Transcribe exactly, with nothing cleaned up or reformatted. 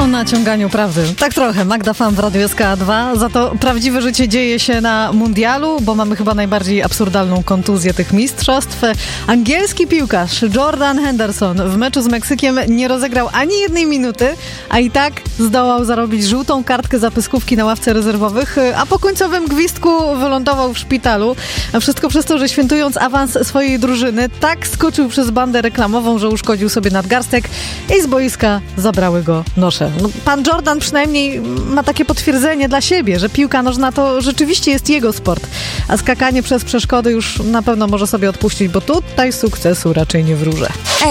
O naciąganiu prawdy. Tak trochę. Magda Fan w Radiu S K dwa. Za to prawdziwe życie dzieje się na mundialu, bo mamy chyba najbardziej absurdalną kontuzję tych mistrzostw. Angielski piłkarz Jordan Henderson w meczu z Meksykiem nie rozegrał ani jednej minuty, a i tak zdołał zarobić żółtą kartkę za pyskówki na ławce rezerwowych, a po końcowym gwizdku wylądował w szpitalu. A wszystko przez to, że świętując awans swojej drużyny, tak skoczył przez bandę reklamową, że uszkodził sobie nadgarstek i z boiska zabrały go nosze. No, pan Jordan przynajmniej ma takie potwierdzenie dla siebie, że piłka nożna to rzeczywiście jest jego sport, a skakanie przez przeszkody już na pewno może sobie odpuścić, bo tutaj sukcesu raczej nie wróżę.